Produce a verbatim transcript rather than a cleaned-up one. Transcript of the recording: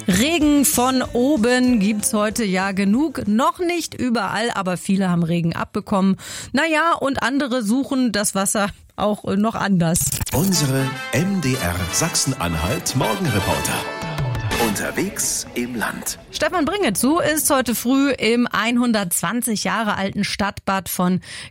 Regen von oben gibt's heute ja genug. Noch nicht überall, aber viele haben Regen abbekommen. Naja, und andere suchen das Wasser auch noch anders. Unsere M D R Sachsen-Anhalt Morgenreporter. Unterwegs im Land. Stefan Bringetzu ist heute früh im hundertzwanzig Jahre alten Stadtbad von